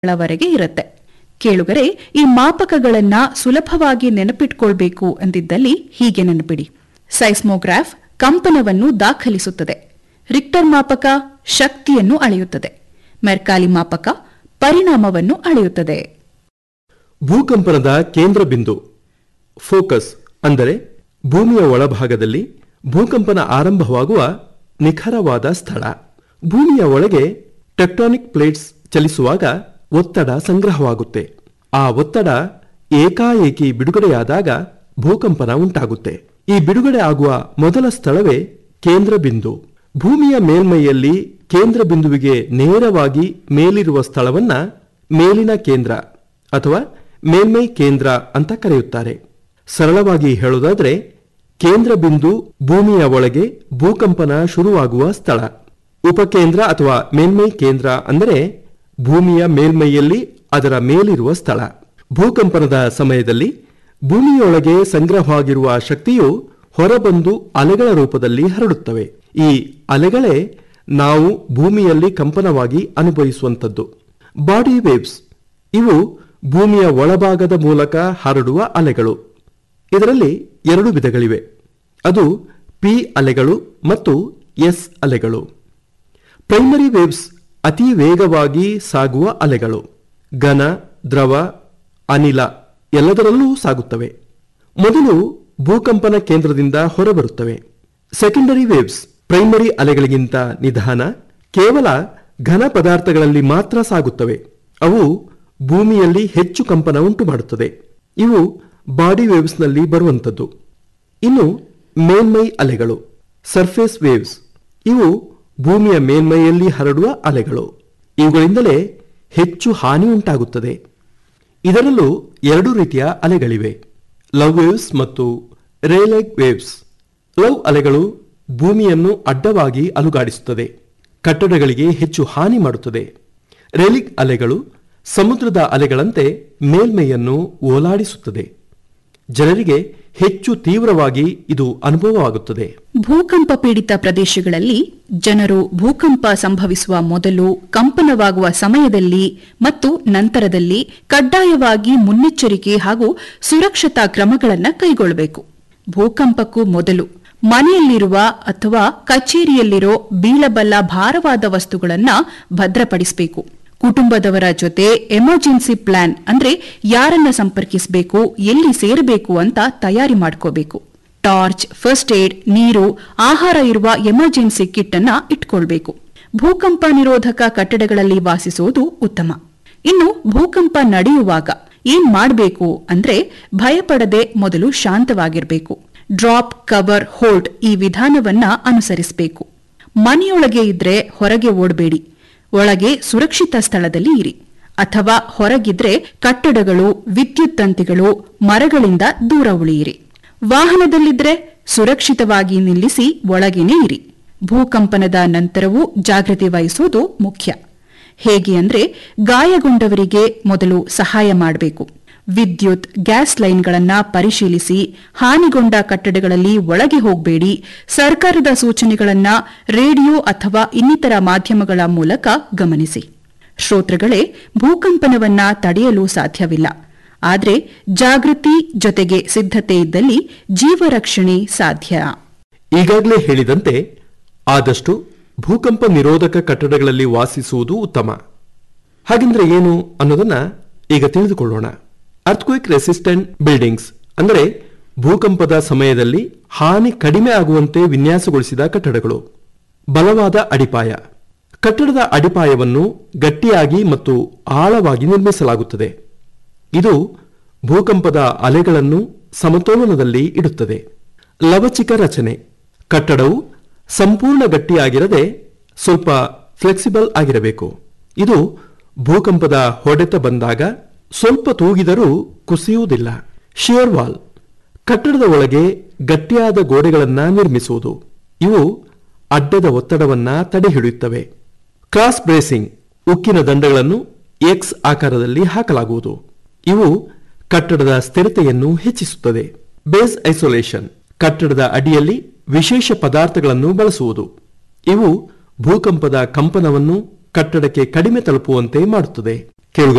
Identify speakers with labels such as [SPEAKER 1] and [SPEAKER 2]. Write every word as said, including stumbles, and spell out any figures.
[SPEAKER 1] ವರೆಗೆ ಇರುತ್ತೆ. ಕೇಳುಗರೆ, ಈ ಮಾಪಕಗಳನ್ನ ಸುಲಭವಾಗಿ ನೆನಪಿಟ್ಕೊಳ್ಬೇಕು ಅಂದಿದ್ದಲ್ಲಿ ಹೀಗೆ ನೆನಪಿಡಿ. ಸೈಸ್ಮೋಗ್ರಾಫ್ ಕಂಪನವನ್ನು ದಾಖಲಿಸುತ್ತದೆ. ರಿಕ್ಟರ್ ಮಾಪಕ ಶಕ್ತಿಯನ್ನು ಅಳೆಯುತ್ತದೆ. ಮೆರ್ಕಾಲಿ ಮಾಪಕ ಪರಿಣಾಮವನ್ನು ಅಳೆಯುತ್ತದೆ.
[SPEAKER 2] ಭೂಕಂಪನದ ಕೇಂದ್ರ ಬಿಂದು ಫೋಕಸ್ ಅಂದರೆ ಭೂಮಿಯ ಒಳಭಾಗದಲ್ಲಿ ಭೂಕಂಪನ ಆರಂಭವಾಗುವ ನಿಖರವಾದ ಸ್ಥಳ. ಭೂಮಿಯ ಒಳಗೆ ಟೆಕ್ಟಾನಿಕ್ ಪ್ಲೇಟ್ಸ್ ಚಲಿಸುವಾಗ ಒತ್ತಡ ಸಂಗ್ರಹವಾಗುತ್ತೆ. ಆ ಒತ್ತಡ ಏಕಾಏಕಿ ಬಿಡುಗಡೆಯಾದಾಗ ಭೂಕಂಪನ ಉಂಟಾಗುತ್ತೆ. ಈ ಬಿಡುಗಡೆ ಆಗುವ ಮೊದಲ ಸ್ಥಳವೇ ಕೇಂದ್ರ ಬಿಂದು. ಭೂಮಿಯ ಮೇಲ್ಮೈಯಲ್ಲಿ ಕೇಂದ್ರ ಬಿಂದುವಿಗೆ ನೇರವಾಗಿ ಮೇಲಿರುವ ಸ್ಥಳವನ್ನ ಮೇಲಿನ ಕೇಂದ್ರ ಅಥವಾ ಮೇಲ್ಮೈ ಕೇಂದ್ರ ಅಂತ ಕರೆಯುತ್ತಾರೆ. ಸರಳವಾಗಿ ಹೇಳುವುದಾದ್ರೆ ಕೇಂದ್ರ ಬಿಂದು ಭೂಮಿಯ ಒಳಗೆ ಭೂಕಂಪನ ಶುರುವಾಗುವ ಸ್ಥಳ. ಉಪಕೇಂದ್ರ ಅಥವಾ ಮೇಲ್ಮೈ ಕೇಂದ್ರ ಅಂದರೆ ಭೂಮಿಯ ಮೇಲ್ಮೈಯಲ್ಲಿ ಅದರ ಮೇಲಿರುವ ಸ್ಥಳ. ಭೂಕಂಪನದ ಸಮಯದಲ್ಲಿ ಭೂಮಿಯೊಳಗೆ ಸಂಗ್ರಹವಾಗಿರುವ ಶಕ್ತಿಯು ಹೊರಬಂದು ಅಲೆಗಳ ರೂಪದಲ್ಲಿ ಹರಡುತ್ತವೆ. ಈ ಅಲೆಗಳೇ ನಾವು ಭೂಮಿಯಲ್ಲಿ ಕಂಪನವಾಗಿ ಅನುಭವಿಸುವಂಥದ್ದು. ಬಾಡಿ ವೇವ್ಸ್ ಇವು ಭೂಮಿಯ ಒಳಭಾಗದ ಮೂಲಕ ಹರಡುವ ಅಲೆಗಳು. ಇದರಲ್ಲಿ ಎರಡು ವಿಧಗಳಿವೆ. ಅದು ಪಿ ಅಲೆಗಳು ಮತ್ತು ಎಸ್ ಅಲೆಗಳು. ಪ್ರೈಮರಿ ವೇವ್ಸ್ ಅತಿ ವೇಗವಾಗಿ ಸಾಗುವ ಅಲೆಗಳು. ಘನ, ದ್ರವ, ಅನಿಲ ಎಲ್ಲದರಲ್ಲೂ ಸಾಗುತ್ತವೆ. ಮೊದಲು ಭೂಕಂಪನ ಕೇಂದ್ರದಿಂದ ಹೊರಬರುತ್ತವೆ. ಸೆಕೆಂಡರಿ ವೇವ್ಸ್ ಪ್ರೈಮರಿ ಅಲೆಗಳಿಗಿಂತ ನಿಧಾನ, ಕೇವಲ ಘನ ಪದಾರ್ಥಗಳಲ್ಲಿ ಮಾತ್ರ ಸಾಗುತ್ತವೆ. ಅವು ಭೂಮಿಯಲ್ಲಿ ಹೆಚ್ಚು ಕಂಪನ ಉಂಟು ಮಾಡುತ್ತದೆ. ಇವು ಬಾಡಿ ವೇವ್ಸ್ನಲ್ಲಿ ಬರುವಂಥದ್ದು. ಇನ್ನು ಮೇಲ್ಮೈ ಅಲೆಗಳು ಸರ್ಫೇಸ್ ವೇವ್ಸ್. ಇವು ಭೂಮಿಯ ಮೇಲ್ಮೈಯಲ್ಲಿ ಹರಡುವ ಅಲೆಗಳು. ಇವುಗಳಿಂದಲೇ ಹೆಚ್ಚು ಹಾನಿ ಉಂಟಾಗುತ್ತದೆ. ಇದರಲ್ಲೂ ಎರಡು ರೀತಿಯ ಅಲೆಗಳಿವೆ, ಲವ್ ವೇವ್ಸ್ ಮತ್ತು ರೇಲೆಗ್ ವೇವ್ಸ್. ಲವ್ ಅಲೆಗಳು ಭೂಮಿಯನ್ನು ಅಡ್ಡವಾಗಿ ಅಲುಗಾಡಿಸುತ್ತದೆ, ಕಟ್ಟಡಗಳಿಗೆ ಹೆಚ್ಚು ಹಾನಿ ಮಾಡುತ್ತದೆ. ರೇಲಿಗ್ ಅಲೆಗಳು ಸಮುದ್ರದ ಅಲೆಗಳಂತೆ ಮೇಲ್ಮೈಯನ್ನು ಓಲಾಡಿಸುತ್ತದೆ. ಜನರಿಗೆ ಹೆಚ್ಚು ತೀವ್ರವಾಗಿ ಇದು ಅನುಭವವಾಗುತ್ತದೆ.
[SPEAKER 1] ಭೂಕಂಪ ಪೀಡಿತ ಪ್ರದೇಶಗಳಲ್ಲಿ ಜನರು ಭೂಕಂಪ ಸಂಭವಿಸುವ ಮೊದಲು, ಕಂಪನವಾಗುವ ಸಮಯದಲ್ಲಿ ಮತ್ತು ನಂತರದಲ್ಲಿ ಕಡ್ಡಾಯವಾಗಿ ಮುನ್ನೆಚ್ಚರಿಕೆ ಹಾಗೂ ಸುರಕ್ಷತಾ ಕ್ರಮಗಳನ್ನು ಕೈಗೊಳ್ಳಬೇಕು. ಭೂಕಂಪಕ್ಕೂ ಮೊದಲು ಮನೆಯಲ್ಲಿರುವ ಅಥವಾ ಕಚೇರಿಯಲ್ಲಿರೋ ಬೀಳಬಲ್ಲ ಭಾರವಾದ ವಸ್ತುಗಳನ್ನು ಭದ್ರಪಡಿಸಬೇಕು. ಕುಟುಂಬದವರ ಜೊತೆ ಎಮರ್ಜೆನ್ಸಿ ಪ್ಲಾನ್ ಅಂದ್ರೆ ಯಾರನ್ನ ಸಂಪರ್ಕಿಸಬೇಕು, ಎಲ್ಲಿ ಸೇರಬೇಕು ಅಂತ ತಯಾರಿ ಮಾಡ್ಕೋಬೇಕು. ಟಾರ್ಚ್, ಫಸ್ಟ್ ಏಡ್, ನೀರು, ಆಹಾರ ಇರುವ ಎಮರ್ಜೆನ್ಸಿ ಕಿಟ್ ಅನ್ನ ಇಟ್ಕೊಳ್ಬೇಕು. ಭೂಕಂಪ ನಿರೋಧಕ ಕಟ್ಟಡಗಳಲ್ಲಿ ವಾಸಿಸುವುದು ಉತ್ತಮ. ಇನ್ನು ಭೂಕಂಪ ನಡೆಯುವಾಗ ಏನ್ ಮಾಡಬೇಕು ಅಂದ್ರೆ ಭಯಪಡದೆ ಮೊದಲು ಶಾಂತವಾಗಿರಬೇಕು. ಡ್ರಾಪ್, ಕವರ್, ಹೋಲ್ಡ್ ಈ ವಿಧಾನವನ್ನ ಅನುಸರಿಸಬೇಕು. ಮನೆಯೊಳಗೆ ಇದ್ರೆ ಹೊರಗೆ ಓಡಬೇಡಿ. ಒಳಗೆ ಸುರಕ್ಷಿತ ಸ್ಥಳದಲ್ಲಿ ಇರಿ. ಅಥವಾ ಹೊರಗಿದ್ರೆ ಕಟ್ಟಡಗಳು, ವಿದ್ಯುತ್ ತಂತಿಗಳು, ಮರಗಳಿಂದ ದೂರ ಉಳಿಯಿರಿ. ವಾಹನದಲ್ಲಿದ್ರೆ ಸುರಕ್ಷಿತವಾಗಿ ನಿಲ್ಲಿಸಿ ಒಳಗೇನೆ ಇರಿ. ಭೂಕಂಪನದ ನಂತರವೂ ಜಾಗೃತಿ ವಹಿಸುವುದು ಮುಖ್ಯ. ಹೇಗೆ ಅಂದ್ರೆ ಗಾಯಗೊಂಡವರಿಗೆ ಮೊದಲು ಸಹಾಯ ಮಾಡಬೇಕು. ವಿದ್ಯುತ್, ಗ್ಯಾಸ್ ಲೈನ್ಗಳನ್ನು ಪರಿಶೀಲಿಸಿ. ಹಾನಿಗೊಂಡ ಕಟ್ಟಡಗಳಲ್ಲಿ ಒಳಗೆ ಹೋಗಬೇಡಿ. ಸರ್ಕಾರದ ಸೂಚನೆಗಳನ್ನ ರೇಡಿಯೋ ಅಥವಾ ಇನ್ನಿತರ ಮಾಧ್ಯಮಗಳ ಮೂಲಕ ಗಮನಿಸಿ. ಶ್ರೋತೃಗಳೇ, ಭೂಕಂಪನವನ್ನ ತಡೆಯಲು ಸಾಧ್ಯವಿಲ್ಲ. ಆದರೆ ಜಾಗೃತಿ ಜೊತೆಗೆ ಸಿದ್ಧತೆ ಇದ್ದಲ್ಲಿ ಜೀವರಕ್ಷಣೆ ಸಾಧ್ಯ.
[SPEAKER 2] ಈಗಾಗಲೇ ಹೇಳಿದಂತೆ ಆದಷ್ಟು ಭೂಕಂಪ ನಿರೋಧಕ ಕಟ್ಟಡಗಳಲ್ಲಿ ವಾಸಿಸುವುದು ಉತ್ತಮ. ಹಾಗೆಂದ್ರೆ ಏನು ಅನ್ನೋದನ್ನ ಈಗ ತಿಳಿದುಕೊಳ್ಳೋಣ. ಅರ್ಥ್ಕ್ವೇಕ್ ರೆಸಿಸ್ಟೆಂಟ್ ಬಿಲ್ಡಿಂಗ್ಸ್ ಅಂದರೆ ಭೂಕಂಪದ ಸಮಯದಲ್ಲಿ ಹಾನಿ ಕಡಿಮೆ ಆಗುವಂತೆ ವಿನ್ಯಾಸಗೊಳಿಸಿದ ಕಟ್ಟಡಗಳು. ಬಲವಾದ ಅಡಿಪಾಯ. ಕಟ್ಟಡದ ಅಡಿಪಾಯವನ್ನು ಗಟ್ಟಿಯಾಗಿ ಮತ್ತು ಆಳವಾಗಿ ನಿರ್ಮಿಸಲಾಗುತ್ತದೆ. ಇದು ಭೂಕಂಪದ ಅಲೆಗಳನ್ನು ಸಮತೋಲನದಲ್ಲಿ ಇಡುತ್ತದೆ. ಲವಚಿಕ ರಚನೆ. ಕಟ್ಟಡವು ಸಂಪೂರ್ಣ ಗಟ್ಟಿಯಾಗಿರದೆ ಸ್ವಲ್ಪ ಫ್ಲೆಕ್ಸಿಬಲ್ ಆಗಿರಬೇಕು. ಇದು ಭೂಕಂಪದ ಹೊಡೆತ ಬಂದಾಗ ಸ್ವಲ್ಪ ತೂಗಿದರೂ ಕುಸಿಯುವುದಿಲ್ಲ. Shear wall. ಕಟ್ಟಡದ ಒಳಗೆ ಗಟ್ಟಿಯಾದ ಗೋಡೆಗಳನ್ನು ನಿರ್ಮಿಸುವುದು. ಇವು ಅಡ್ಡದ ಒತ್ತಡವನ್ನ ತಡೆಹಿಡಿಯುತ್ತವೆ. Cross bracing. ಉಕ್ಕಿನ ದಂಡಗಳನ್ನು ಎಕ್ಸ್ ಆಕಾರದಲ್ಲಿ ಹಾಕಲಾಗುವುದು. ಇವು ಕಟ್ಟಡದ ಸ್ಥಿರತೆಯನ್ನು ಹೆಚ್ಚಿಸುತ್ತದೆ. Base isolation. ಕಟ್ಟಡದ ಅಡಿಯಲ್ಲಿ ವಿಶೇಷ ಪದಾರ್ಥಗಳನ್ನು ಬಳಸುವುದು. ಇವು ಭೂಕಂಪದ ಕಂಪನವನ್ನು ಕಟ್ಟಡಕ್ಕೆ ಕಡಿಮೆ ತಲುಪುವಂತೆ ಮಾಡುತ್ತದೆ. ಕೇಳುಗ